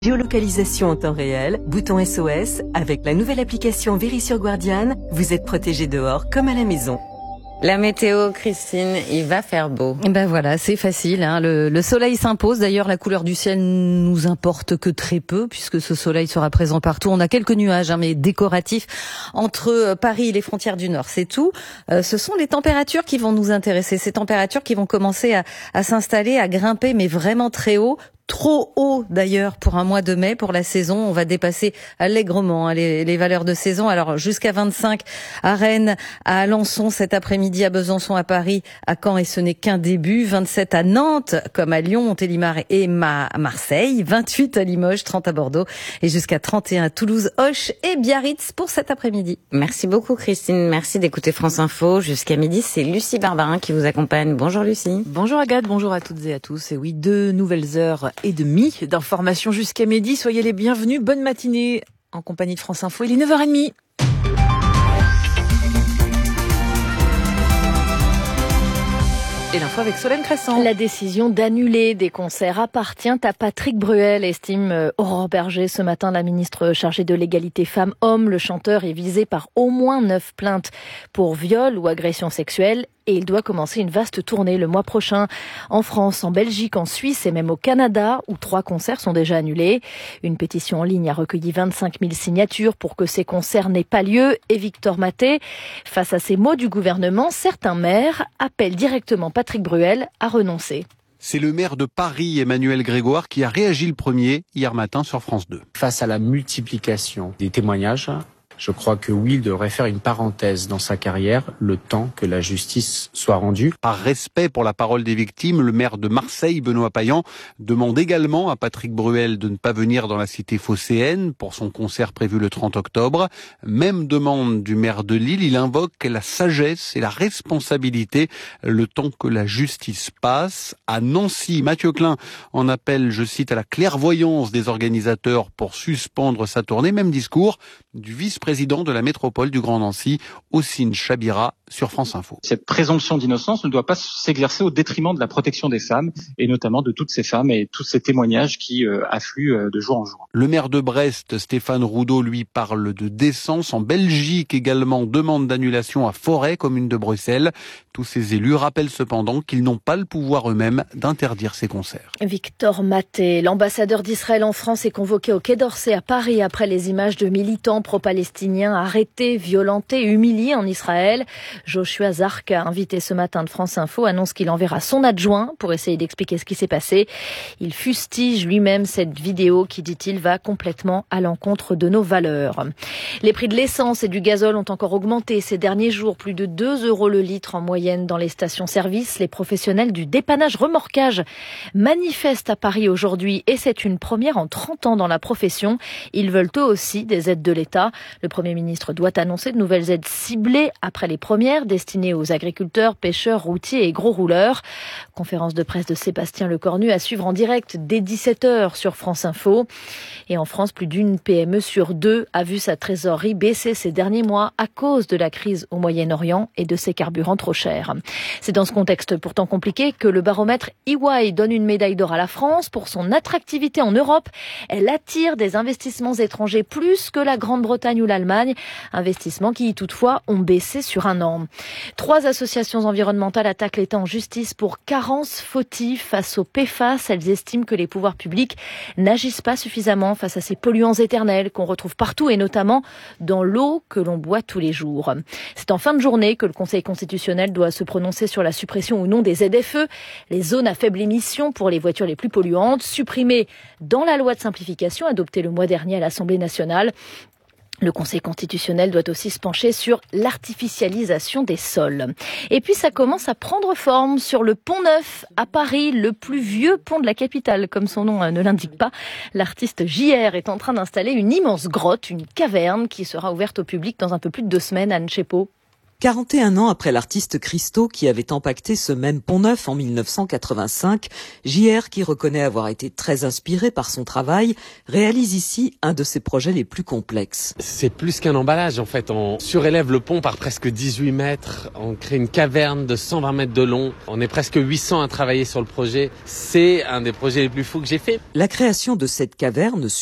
Géolocalisation en temps réel, bouton SOS, avec la nouvelle application Verisure Guardian, vous êtes protégé dehors comme à la maison. La météo, Christine, il va faire beau. Ben voilà, c'est facile, hein. Le soleil s'impose. D'ailleurs, la couleur du ciel nous importe que très peu, puisque ce soleil sera présent partout. On a quelques nuages, mais décoratifs entre Paris et les frontières du Nord. C'est tout. Ce sont les températures qui vont nous intéresser. Ces températures qui vont commencer à s'installer, à grimper, mais vraiment très haut. Trop haut d'ailleurs pour un mois de mai, pour la saison. On va dépasser allègrement les valeurs de saison. Alors jusqu'à 25 à Rennes, à Alençon cet après-midi, à Besançon, à Paris, à Caen, et ce n'est qu'un début. 27 à Nantes, comme à Lyon, Montélimar et Marseille. 28 à Limoges, 30 à Bordeaux et jusqu'à 31 à Toulouse, Auch et Biarritz pour cet après-midi. Merci beaucoup Christine, merci d'écouter France Info. Jusqu'à midi, c'est Lucie Barbarin qui vous accompagne. Bonjour Lucie. Bonjour Agathe, bonjour à toutes et à tous. Et oui, 2 nouvelles heures et demie d'informations jusqu'à midi. Soyez les bienvenus. Bonne matinée en compagnie de France Info. Il est 9h30. Et l'info avec Solène Crescent. La décision d'annuler des concerts appartient à Patrick Bruel, estime Aurore Berger ce matin, la ministre chargée de l'égalité femmes-hommes. Le chanteur est visé par au moins 9 plaintes pour viol ou agression sexuelle. Et il doit commencer une vaste tournée le mois prochain en France, en Belgique, en Suisse et même au Canada, où 3 concerts sont déjà annulés. Une pétition en ligne a recueilli 25 000 signatures pour que ces concerts n'aient pas lieu. Et Victor Maté, face à ces mots du gouvernement, certains maires appellent directement Patrick Bruel à renoncer. C'est le maire de Paris, Emmanuel Grégoire, qui a réagi le premier hier matin sur France 2. Face à la multiplication des témoignages, je crois que oui, il devrait faire une parenthèse dans sa carrière, le temps que la justice soit rendue. Par respect pour la parole des victimes, le maire de Marseille, Benoît Payan, demande également à Patrick Bruel de ne pas venir dans la cité phocéenne pour son concert prévu le 30 octobre. Même demande du maire de Lille, il invoque la sagesse et la responsabilité, le temps que la justice passe. À Nancy, Mathieu Klein en appelle, je cite, à la clairvoyance des organisateurs pour suspendre sa tournée. Même discours du vice-président de la métropole du Grand Nancy, Ossine Chabira, sur France Info. Cette présomption d'innocence ne doit pas s'exercer au détriment de la protection des femmes, et notamment de toutes ces femmes et tous ces témoignages qui affluent de jour en jour. Le maire de Brest, Stéphane Roudot, lui parle de décence. En Belgique également, demande d'annulation à Forêt, commune de Bruxelles. Tous ces élus rappellent cependant qu'ils n'ont pas le pouvoir eux-mêmes d'interdire ces concerts. Victor Maté, l'ambassadeur d'Israël en France, est convoqué au Quai d'Orsay à Paris après les images de militants pro-palestiniens arrêtés, violentés, humiliés en Israël. Joshua Zark, invité ce matin de France Info, annonce qu'il enverra son adjoint pour essayer d'expliquer ce qui s'est passé. Il fustige lui-même cette vidéo qui, dit-il, va complètement à l'encontre de nos valeurs. Les prix de l'essence et du gazole ont encore augmenté ces derniers jours, plus de 2 € le litre en moyenne dans les stations-service. Les professionnels du dépannage remorquage manifestent à Paris aujourd'hui et c'est une première en 30 ans dans la profession. Ils veulent eux aussi des aides de l'État. Le Premier ministre doit annoncer de nouvelles aides ciblées après les premières destinées aux agriculteurs, pêcheurs, routiers et gros rouleurs. Conférence de presse de Sébastien Lecornu à suivre en direct dès 17h sur France Info. Et en France, plus d'une PME sur 2 a vu sa trésorerie baisser ces derniers mois à cause de la crise au Moyen-Orient et de ses carburants trop chers. C'est dans ce contexte pourtant compliqué que le baromètre EY donne une médaille d'or à la France pour son attractivité en Europe. Elle attire des investissements étrangers plus que la Grande-Bretagne ou l'Allemagne. Investissements qui, toutefois, ont baissé sur un an. 3 associations environnementales attaquent l'État en justice pour carence fautive face aux PFAS. Elles estiment que les pouvoirs publics n'agissent pas suffisamment face à ces polluants éternels qu'on retrouve partout et notamment dans l'eau que l'on boit tous les jours. C'est en fin de journée que le Conseil constitutionnel doit se prononcer sur la suppression ou non des ZFE, les zones à faible émission pour les voitures les plus polluantes, supprimées dans la loi de simplification adoptée le mois dernier à l'Assemblée nationale. Le Conseil constitutionnel doit aussi se pencher sur l'artificialisation des sols. Et puis ça commence à prendre forme sur le Pont Neuf à Paris, le plus vieux pont de la capitale, comme son nom ne l'indique pas. L'artiste JR est en train d'installer une immense grotte, une caverne qui sera ouverte au public dans un peu plus de 2 semaines. Anne Chepot. 41 ans après l'artiste Christo qui avait empaqueté ce même Pont-Neuf en 1985, JR, qui reconnaît avoir été très inspiré par son travail, réalise ici un de ses projets les plus complexes. C'est plus qu'un emballage en fait. On surélève le pont par presque 18 mètres, on crée une caverne de 120 mètres de long, on est presque 800 à travailler sur le projet. C'est un des projets les plus fous que j'ai fait. La création de cette caverne